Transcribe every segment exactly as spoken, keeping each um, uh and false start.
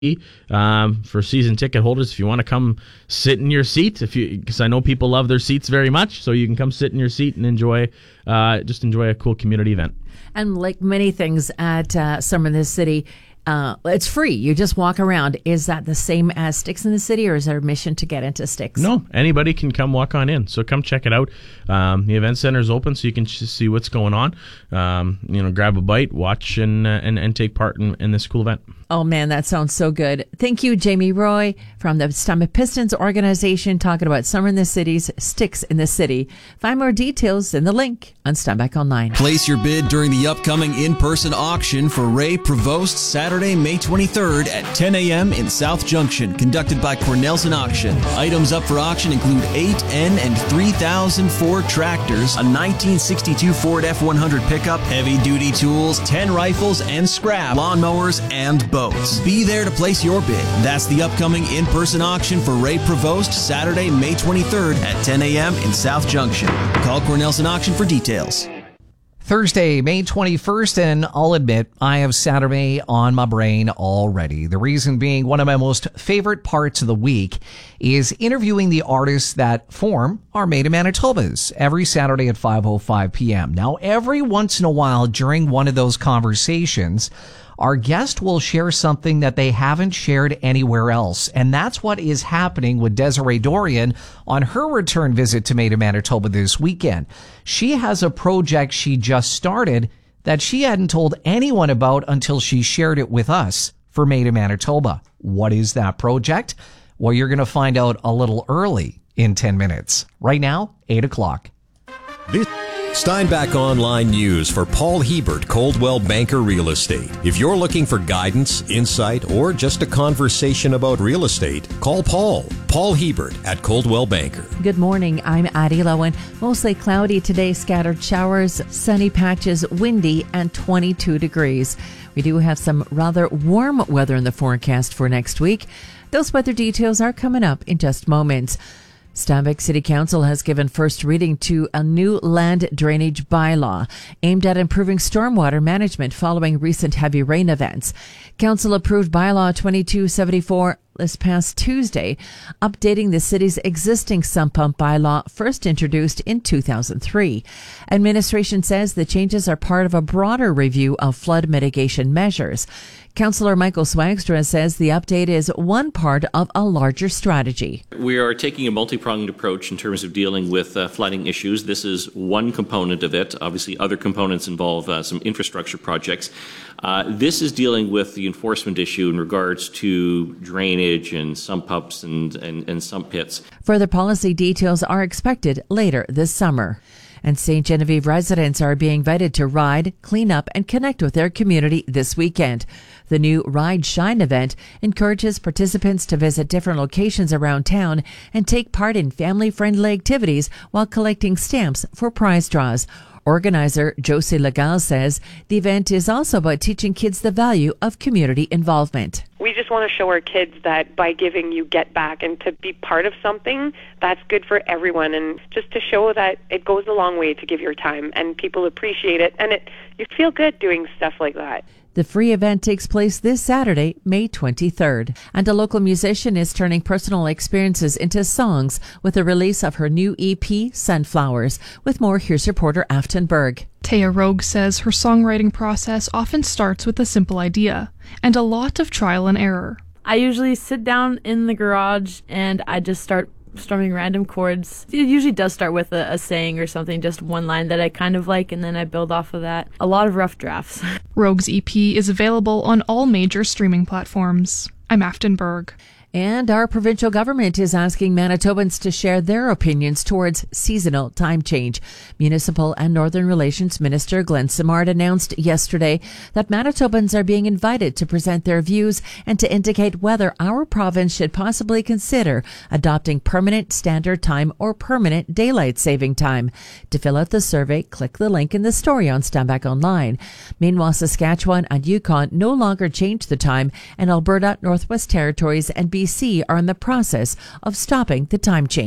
Um, for season ticket holders, if you want to come sit in your seat, if you, because I know people love their seats very much, so you can come sit in your seat and enjoy, uh, just enjoy a cool community event. And like many things at uh, Summer in the City, uh, it's free. You just walk around. Is that the same as Sticks in the City, or is there a mission to get into Sticks? No, anybody can come walk on in. So come check it out. Um, the event center is open, so you can just see what's going on. Um, you know, grab a bite, watch, and uh, and, and take part in, in this cool event. Oh, man, that sounds so good. Thank you, Jamie Roy from the Steinbach Pistons organization, talking about Summer in the City's Sticks in the City. Find more details in the link on Steinbach Online. Place your bid during the upcoming in-person auction for Ray Prevost Saturday, May twenty-third at ten a.m. in South Junction, conducted by Cornelsen Auction. Items up for auction include eight N and three thousand Ford tractors, a nineteen sixty-two Ford F one hundred pickup, heavy-duty tools, ten rifles and scrap, lawnmowers, and boats. Be there to place your bid. That's the upcoming in-person auction for Ray Prevost Saturday, May twenty-third at ten a.m. in South Junction. Call Cornelsen Auction for details. Thursday, May twenty-first, and I'll admit I have Saturday on my brain already. The reason being, one of my most favorite parts of the week is interviewing the artists that form our Made in Manitobas every Saturday at five oh five p.m. Now, every once in a while during one of those conversations, our guest will share something that they haven't shared anywhere else. And that's what is happening with Desiree Dorian on her return visit to Made in Manitoba this weekend. She has a project she just started that she hadn't told anyone about until she shared it with us for Made in Manitoba. What is that project? Well, you're going to find out a little early in ten minutes. Right now, eight o'clock. This Steinbach Online News for Paul Hebert, Coldwell Banker Real Estate. If you're looking for guidance, insight, or just a conversation about real estate, call Paul. Paul Hebert at Coldwell Banker. Good morning. I'm Addie Lowen. Mostly cloudy today, scattered showers, sunny patches, windy, and twenty-two degrees. We do have some rather warm weather in the forecast for next week. Those weather details are coming up in just moments. Steinbach City Council has given first reading to a new land drainage bylaw aimed at improving stormwater management following recent heavy rain events. Council approved bylaw twenty-two seventy-four this past Tuesday, updating the city's existing sump pump bylaw first introduced in two thousand three. Administration says the changes are part of a broader review of flood mitigation measures. Councillor Michael Swagstra says the update is one part of a larger strategy. We are taking a multi-pronged approach in terms of dealing with uh, flooding issues. This is one component of it. Obviously, other components involve uh, some infrastructure projects. Uh, this is dealing with the enforcement issue in regards to drainage and sump pumps and, and, and sump pits. Further policy details are expected later this summer. And Saint Genevieve residents are being invited to ride, clean up, and connect with their community this weekend. The new Ride Shine event encourages participants to visit different locations around town and take part in family-friendly activities while collecting stamps for prize draws. Organizer Josie Legal says the event is also about teaching kids the value of community involvement. We just want to show our kids that by giving you get back, and to be part of something that's good for everyone, and just to show that it goes a long way to give your time and people appreciate it, and it you feel good doing stuff like that. The free event takes place this Saturday, May twenty-third. And a local musician is turning personal experiences into songs with the release of her new E P, Sunflowers. With more, here's reporter Afton Berg. Taya Rogue says her songwriting process often starts with a simple idea and a lot of trial and error. I usually sit down in the garage and I just start strumming random chords. It usually does start with a, a saying or something, just one line that I kind of like, and then I build off of that. A lot of rough drafts. Rogue's E P is available on all major streaming platforms. I'm Afton Berg. And our provincial government is asking Manitobans to share their opinions towards seasonal time change. Municipal and Northern Relations Minister Glenn Simard announced yesterday that Manitobans are being invited to present their views and to indicate whether our province should possibly consider adopting permanent standard time or permanent daylight saving time. To fill out the survey, click the link in the story on Steinbach Online. Meanwhile, Saskatchewan and Yukon no longer change the time, and Alberta, Northwest Territories, and B C are in the process of stopping the time change.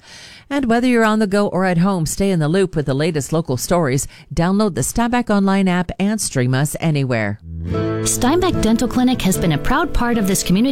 And whether you're on the go or at home, stay in the loop with the latest local stories. Download the Steinbach Online app and stream us anywhere. Steinbach Dental Clinic has been a proud part of this community